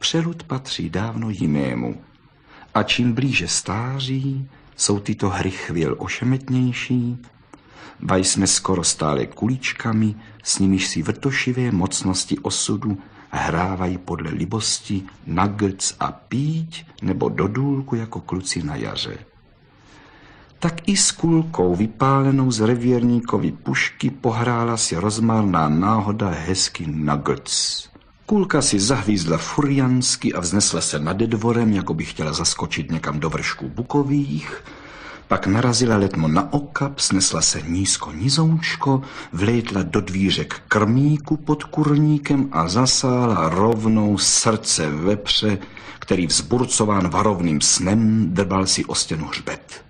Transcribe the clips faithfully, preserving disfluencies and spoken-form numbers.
přelud patří dávno jinému. A čím blíže stáří, jsou tyto hry chvěl ošemetnější, ba jsme skoro stále kuličkami, s nimiž si vrtošivé mocnosti osudu hrávají podle libosti na grc a píť nebo do důlku jako kluci na jaře. Tak i s kulkou vypálenou z revírníkovy pušky pohrála si rozmarná náhoda hezky na grc. Kulka si zahvízdla furiansky a vznesla se nad dvorem, jako by chtěla zaskočit někam do vršků bukových, pak narazila letmo na okap, snesla se nízko nizoučko, vlétla do dvířek krmíku pod kurníkem a zasála rovnou srdce vepře, který vzburcován varovným snem drbal si o stěnu hřbet.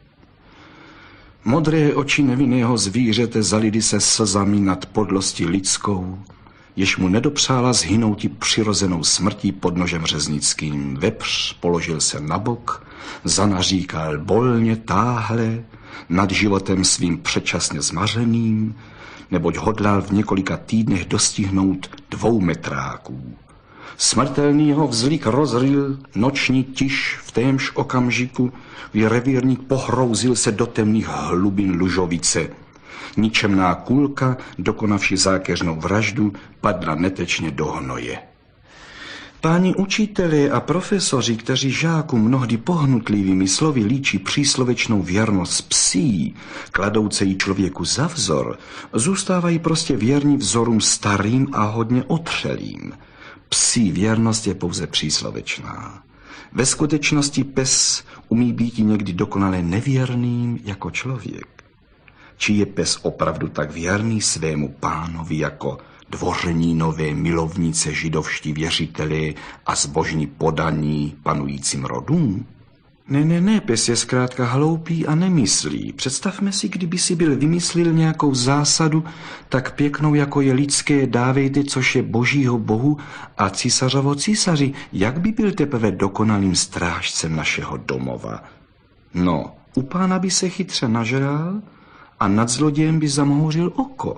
Modré oči nevinného zvířete zalily se slzami nad podlostí lidskou, jež mu nedopřála zhynouti přirozenou smrtí pod nožem řeznickým. Vepř položil se na bok, zanaříkal bolně táhle nad životem svým předčasně zmařeným, neboť hodlal v několika týdnech dostihnout dvou metráků. Smrtelný ho vzlik rozryl noční tiš v témž okamžiku, kdy revírník pohrouzil se do temných hlubin Lužovice. Ničemná kulka, dokonavši zákeřnou vraždu, padla netečně do hnoje. Páni učitelé a profesoři, kteří žákům mnohdy pohnutlivými slovy líčí příslovečnou věrnost psí, kladouce jí člověku za vzor, zůstávají prostě věrní vzorům starým a hodně otřelým. Psí věrnost je pouze příslovečná. Ve skutečnosti pes umí být někdy dokonale nevěrným jako člověk. Či je pes opravdu tak věrný svému pánovi jako dvořenínové milovnice židovští věřitelé a zbožní podaní panujícím rodům? Ne, ne, ne, pes je zkrátka hloupý a nemyslí. Představme si, kdyby si byl vymyslil nějakou zásadu tak pěknou, jako je lidské dávejte, což je božího bohu a císařovo císaři. Jak by byl teprve dokonalým strážcem našeho domova? No, u pána by se chytře nažral a nad zlodějem by zamhouřil oko.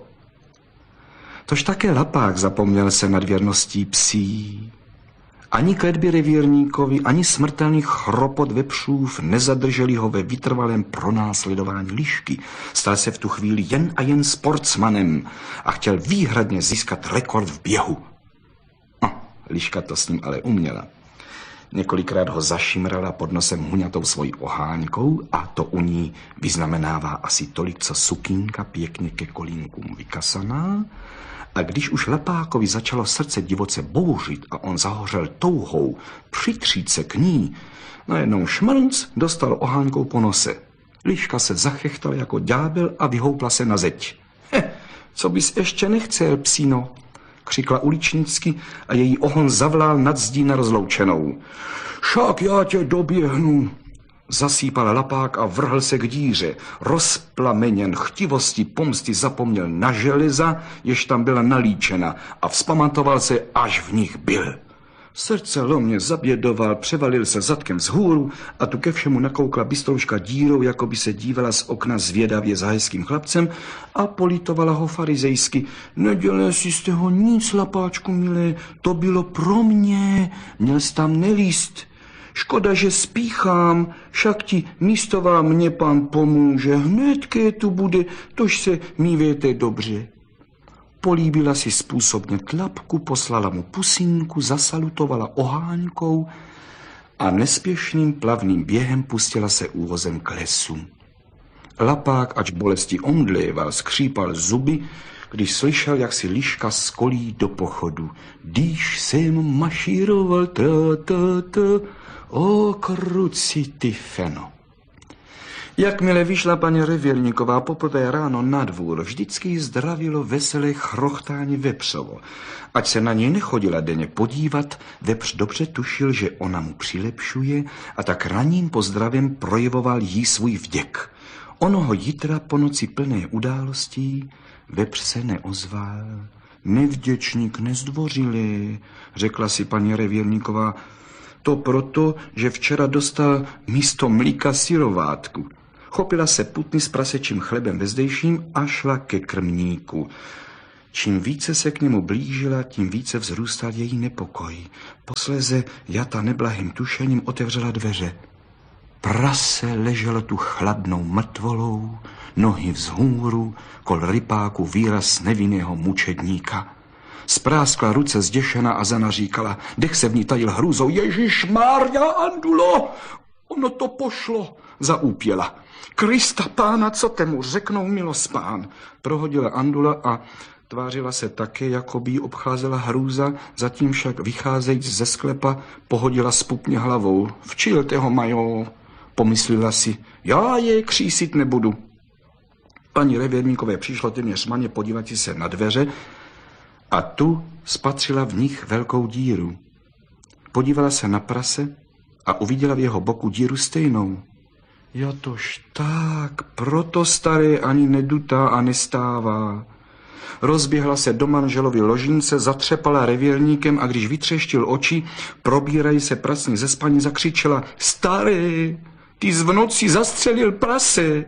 Tož také lapák zapomněl se nad věrností psí. Ani kletby revírníkovi, ani smrtelný chropot vepřův nezadrželi ho ve vytrvalém pronásledování lišky. Stal se v tu chvíli jen a jen sportsmanem a chtěl výhradně získat rekord v běhu. No, liška to s ním ale uměla. Několikrát ho zašimrala pod nosem huňatou svojí oháňkou a to u ní vyznamenává asi tolik, co sukínka pěkně ke kolínkům vykasaná. A když už lapákovi začalo srdce divoce bouřit a on zahořel touhou přitřít se k ní, najednou šmrnc dostal oháňkou po nose. Liška se zachechtala jako ďábel a vyhoupla se na zeď. He, co bys ještě nechcel, psíno, křikla uličnicky a její ohon zavlál nad zdí na rozloučenou. Však já tě doběhnu. Zasýpal lapák a vrhl se k díře. Rozplameněn chtivostí pomsty zapomněl na železa, jež tam byla nalíčena a vzpamatoval se, až v nich byl. Srdce lomně zabědoval, převalil se zadkem vzhůru a tu ke všemu nakoukla bystrouška dírou, jako by se dívala z okna zvědavě za hezkým chlapcem a politovala ho farizejsky. Nedělej si z toho nic, lapáčku milé, to bylo pro mě, měl jsi tam nelíst. Škoda, že spíchám, však ti místová mě pán pomůže, hnedké tu bude, tož se mívejte dobře. Políbila si způsobně tlapku, poslala mu pusinku, zasalutovala oháňkou a nespěšným plavným během pustila se úvozem k lesu. Lapák, ač bolesti omdléval, skřípal zuby, když slyšel, jak si liška skolí do pochodu. Když jsem mašíroval, ta, ta, ta, o kruci ty feno. Jakmile vyšla paní Revírníková poprvé ráno na dvůr, vždycky jí zdravilo veselé chrochtání vepřovo. Ať se na něj nechodila denně podívat, vepř dobře tušil, že ona mu přilepšuje a tak ranním pozdravem projevoval jí svůj vděk. Onoho jitra po noci plné událostí vepř se neozval. Nevděčník nezdvořilý, řekla si paní Revírníková. To proto, že včera dostal místo mlíka syrovátku. Chopila se putny s prasečím chlebem vezdejším a šla ke krmníku. Čím více se k němu blížila, tím více vzrůstal její nepokoj. Posléze Jata neblahým tušením otevřela dveře. Prase leželo tu chladnou mrtvolou, nohy vzhůru, kol rypáku výraz nevinného mučedníka. Spráskla ruce zděšena a Zana říkala, dech se v ní tajil hrůzou. Ježišmárja, Andulo, ono to pošlo, zaúpěla. Krista pána, co temu řeknou, milospán. Prohodila Andula a tvářila se také, jako by jí obcházela hrůza, zatím však vycházejíc ze sklepa pohodila spupně hlavou. Včilte ho, majo, pomyslela si, já je křísit nebudu. Paní Revěrníkové přišlo téměř maně podívat se na dveře a tu spatřila v nich velkou díru. Podívala se na prase a uviděla v jeho boku díru stejnou. Jotož tak, proto staré ani nedutá a nestává. Rozběhla se do manželovy ložnice, zatřepala revírníkem a když vytřeštil oči, probírají se prasně ze spaní, zakřičela, staré, ty z v noci zastřelil prase.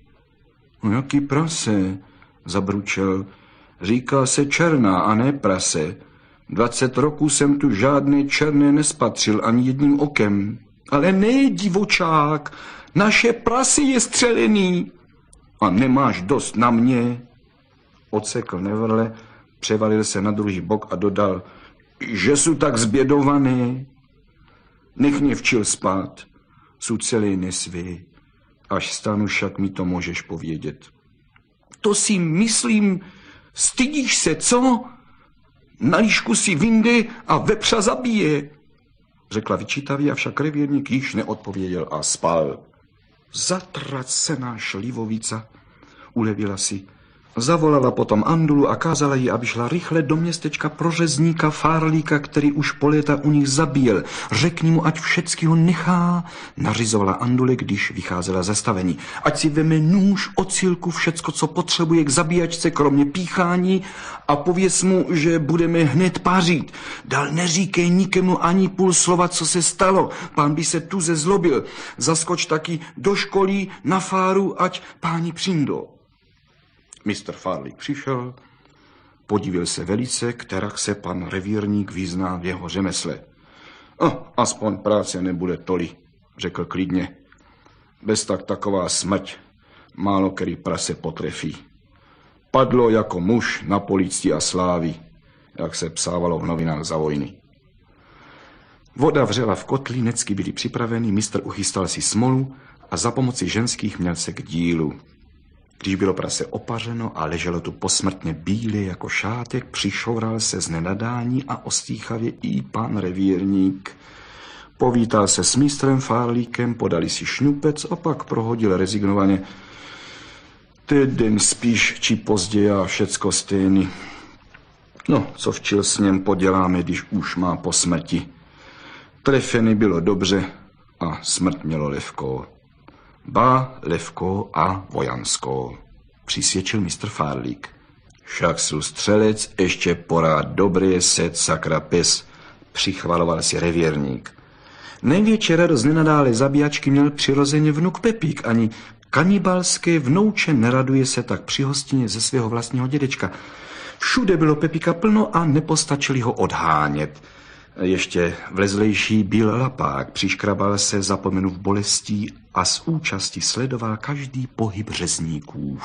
No jaký prase, zabručel, říkal se černá a ne prase. Dvacet roků jsem tu žádné černé nespatřil ani jedním okem. Ale ne, divočák, naše prase je střelený. A nemáš dost na mě. Odsekl nevrle, převalil se na druhý bok a dodal, že jsou tak zbědované. Nech mě včil spát, jsou celý nesvý. Až stanu, však mi to můžeš povědět. To si myslím, stydíš se, co? Na líšku si vynde a vepřa zabije, řekla vyčítavě, avšak revírník již neodpověděl a spal. Zatracená šlivovica, ulevila si. Zavolala potom Andulu a kázala jí, aby šla rychle do městečka pro řezníka Fárlíka, který už po léta u nich zabíjel. Řekni mu, ať všecky ho nechá, nařizovala Andule, když vycházela ze stavení. Ať si veme nůž, ocilku, všecko, co potřebuje k zabíjačce, kromě píchání, a pověz mu, že budeme hned pařit. Dál neříkej nikemu ani půl slova, co se stalo. Pán by se tu zezlobil. Zaskoč taky do školy na fáru, ať páni přijdou. Mister Fárlík přišel, podívil se velice, kterak se pan revírník vyzná v jeho řemesle. Oh, aspoň práce nebude toli, řekl klidně. Bez tak taková smrť málo který prase potrefí. Padlo jako muž na policii a slávy, jak se psávalo v novinách za vojny. Voda vřela v kotli, necky byly připraveny, mistr uchystal si smolu a za pomoci ženských měl se k dílu. Když bylo prase opařeno a leželo tu posmrtně bílé jako šátek, přišoural se z nenadání a ostýchavě i pan revírník. Povítal se s mistrem Fárlíkem, podali si šňupec a pak prohodil rezignovaně. Týden spíš či později a všecko stejný. No, co včil s něm poděláme, když už má po smrti. Trefeny bylo dobře a smrt mělo lehkou. Ba, lehkou a vojanskou, přisvědčil mistr Fárlík. Však jsou střelec, ještě porád dobré set sakra pes, přichvaloval si revírník. Největší radost nenadále zabíjačky měl přirozeně vnuk Pepík, ani kanibalské vnouče neraduje se tak při hostině ze svého vlastního dědečka. Všude bylo Pepíka plno a nepostačili ho odhánět. Ještě vlezlejší byl lapák, přiškrabal se zapomenův bolestí a z účasti sledoval každý pohyb řezníků.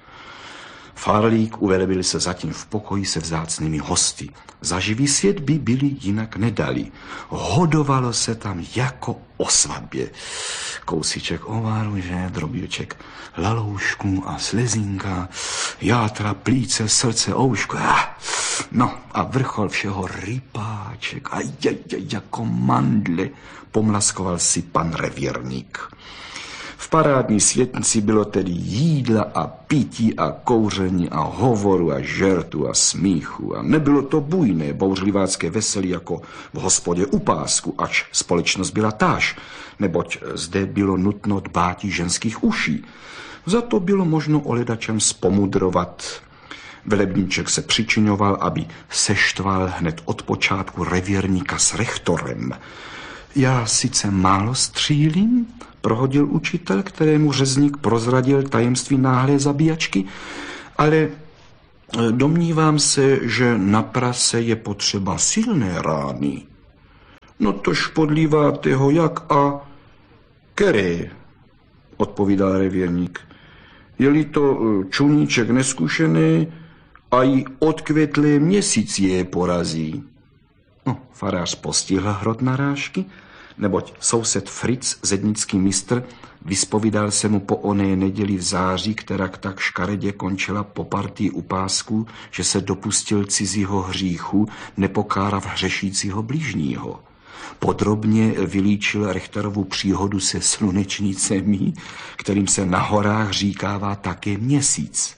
Fárlík uvelebil se zatím v pokoji se vzácnými hosty. Za živý svět by byli jinak nedali. Hodovalo se tam jako o svatbě. Kousíček ováru, že, drobíček laloušku a slezínka, játra, plíce, srdce, ouško. No a vrchol všeho rypáček a je, je, jako mandle, pomlaskoval si pan revírník. V parádní světnici bylo tedy jídla a pití a kouření a hovoru a žertu a smíchu. A nebylo to bujné bouřlivácké veselí jako v hospodě u pásku, ač společnost byla táž, neboť zde bylo nutno dbátí ženských uší. Za to bylo možno oledačem spomudrovat. Velebníček se přičiňoval, aby seštval hned od počátku revírníka s rektorem. Já sice málo střílím, prohodil učitel, kterému řezník prozradil tajemství náhlé zabíjačky, ale Domnívám se, že na prase je potřeba silné rány. No tož podlíváte ho jak a které, odpovídal revírník. Je-li to čuníček neskušený a i odkvětlé měsíc je porazí. No, farář postihl hrot narážky, neboť soused Fritz, zednický mistr, vyspovídal se mu po oné neděli v září, která tak škaredě končila po partii u pásku, že se dopustil cizího hříchu, nepokárav hřešícího blížního. Podrobně vylíčil Richterovu příhodu se slunečnicemi, kterým se na horách říkává také měsíc.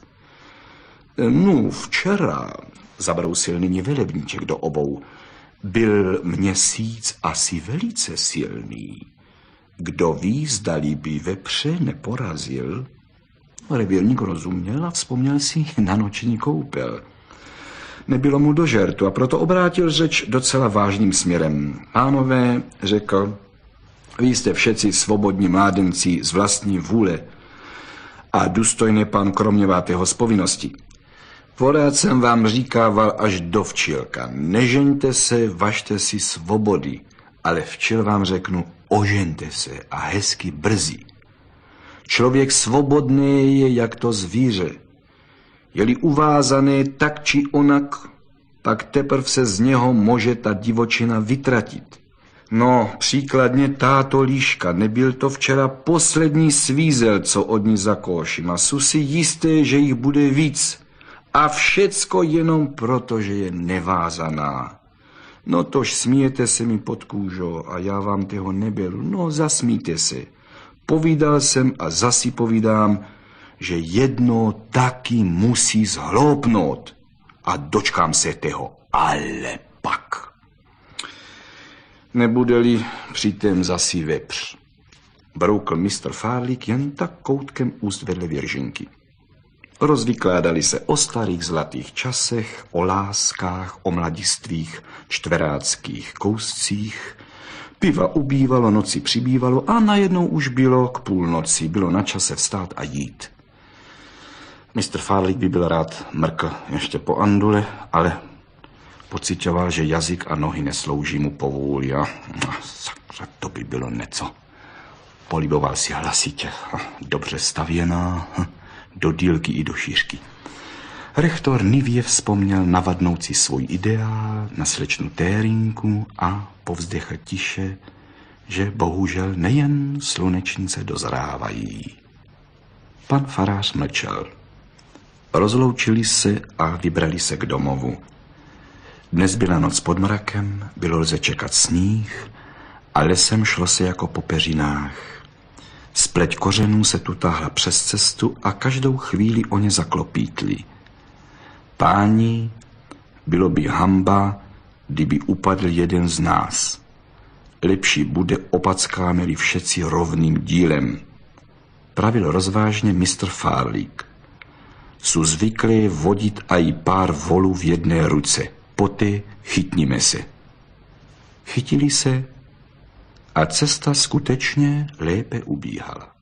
No, včera, zabrousil nyní velebníček do obou, byl měsíc asi velice silný. Kdo ví, zdali by vepře neporazil? Revírník rozuměl a vzpomněl si na noční koupel. Nebylo mu do žertu a proto obrátil řeč docela vážným směrem. Pánové, řekl, vy jste všetci svobodní mládenci z vlastní vůle a důstojně pán kroměváte ho z povinnosti. Porád jsem vám říkával až do včilka. Nežeňte se, važte si svobody, ale včil vám řeknu, ožeňte se a hezky brzy. Člověk svobodný je jak to zvíře. Je-li uvázaný tak či onak, tak teprv se z něho může ta divočina vytratit. No, příkladně táto líška, nebyl to včera poslední svízel, co od ní zakouším a jsou si jisté, že jich bude víc. A všecko jenom proto, že je nevázaná. No tož smíjete se mi pod kůžou a já vám toho neberu. No zasmíte se. Povídal jsem a zasi povídám, že jedno taky musí zhloupnout. A dočkám se toho. Ale pak. Nebude-li přitom zasi vepř. Broukl mistr Fárlík jen tak koutkem úst vedle Věržinky. Rozvykládali se o starých zlatých časech, o láskách, o mladistvých, čtveráckých kouscích. Piva ubývalo, noci přibývalo a najednou už bylo k půlnoci, bylo na čase vstát a jít. mistr Fárlík by byl rád mrkl ještě po andule, ale pocitoval, že jazyk a nohy neslouží mu povůli a sakra, to by bylo něco. Poliboval si hlasitě, dobře stavěná, do dílky i do šířky. Rektor nivě vzpomněl navadnoucí svůj ideál na slečnu Térinku a povzdechl tiše, že bohužel nejen slunečnice dozrávají. Pan farář mlčel. Rozloučili se a vybrali se k domovu. Dnes byla noc pod mrakem, bylo lze čekat sníh a lesem šlo se jako po peřinách. Spleť kořenů se tu táhla přes cestu a každou chvíli o ně zaklopítli. Páni, bylo by hamba, kdyby upadl jeden z nás. Lepší bude opackáme-li všetci rovným dílem. Pravil rozvážně mistr Fárlík. Jsou zvyklé vodit aj pár volů v jedné ruce. Poté chytnime se. Chytili se a cesta skutečně lépe ubíhala.